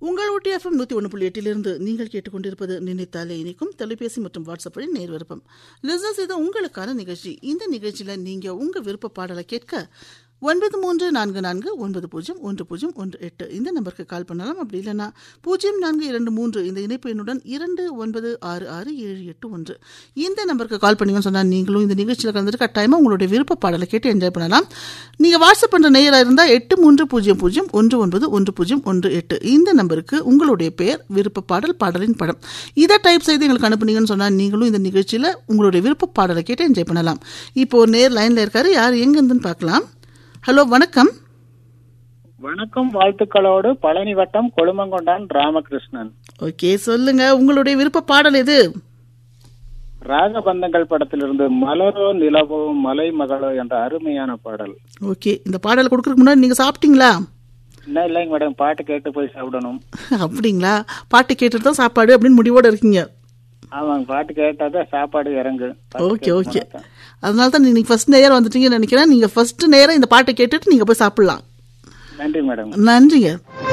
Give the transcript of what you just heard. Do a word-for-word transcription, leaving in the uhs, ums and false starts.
உங்கள் ஊட்டி எஃப்எம் நூற்றி ஒன்று புள்ளி எட்டிலிருந்து நீங்கள் கேட்டுக்கொண்டிருப்பது நினைத்தாலே இனிக்கும் தொலைபேசி மற்றும் வாட்ஸ்அப் வழி நேர் விருப்பம். லிசனர்ஸ், இது உங்களுக்கான நிகழ்ச்சி. இந்த நிகழ்ச்சியில் நீங்கள் உங்கள் விருப்ப பாடலை கேட்க ஒன்பது மூன்று நான்கு நான்கு ஒன்பது பூஜ்ஜியம் ஒன்று பூஜ்ஜியம் ஒன்று எட்டு இந்த நம்பருக்கு கால் பண்ணலாம். அப்படி இல்லைன்னா பூஜ்ஜியம் நான்கு இரண்டு மூன்று இந்த இணைப்பு எண்ணுடன் இரண்டு ஒன்பது ஆறு ஆறு ஏழு எட்டு ஒன்று இந்த நம்பருக்கு கால் பண்ணிங்கன்னு சொன்னால் நீங்களும் இந்த நிகழ்ச்சியில் கலந்துட்டு கட்டாயமாக உங்களுடைய விருப்ப பாடலை கேட்டு என்ஜாய் பண்ணலாம். நீங்கள் வாட்ஸ்அப் பண்ணுற நேயராக இருந்தால் எட்டு மூன்று பூஜ்ஜியம் பூஜ்ஜியம் ஒன்று ஒன்பது ஒன்று பூஜ்ஜியம் ஒன்று எட்டு இந்த நம்பருக்கு உங்களுடைய பெயர், விருப்ப பாடல், பாடலின் படம் இதை டைப் செய்து எங்களுக்கு அனுப்புனீங்கன்னு சொன்னால் நீங்களும் இந்த நிகழ்ச்சியில் உங்களுடைய விருப்ப பாடலை கேட்டு என்ஜாய் பண்ணலாம். இப்போ நேர் லைனில் இருக்காரு, யார் எங்கேருந்துன்னு பார்க்கலாம். ஹலோ, வணக்கம். வணக்கம், வாழ்த்துக்களோடு பழனி வட்டம் கொழுமங்கொண்டான் ராமகிருஷ்ணன். ஓகே, சொல்லுங்க உங்களுடைய விருப்ப பாடல் எது? ராகபந்தங்கள் படத்திலிருந்து மலரோ நிலவோ மலை மகளோ என்ற அருமையான பாடல். ஓகே, இந்த பாடல் கொடுக்கறதுக்கு முன்னாடி நீங்க சாப்பிட்டீங்களா? இல்லை இல்லைங்க மேடம், பாட்டு கேட்டு போய் சாப்பிடணும். அப்படிங்களா? பாட்டு கேட்டுட்டு தான் சாப்பாடு அப்படின்னு முடிவோட இருக்கீங்க? ஆமாங்க, பாட்டு கேட்டாதான் சாப்பாடு இறங்கு. ஓகே ஓகே, அதனால தான் நீங்க ஃபர்ஸ்ட் நேரம் வந்துட்டீங்கன்னு நினைக்கிறேன். நீங்க ஃபர்ஸ்ட் நேரம் இந்த பாட்டை கேட்டுட்டு நீங்க போய் சாப்பிடலாம். நன்றி மேடம். நன்றிங்க.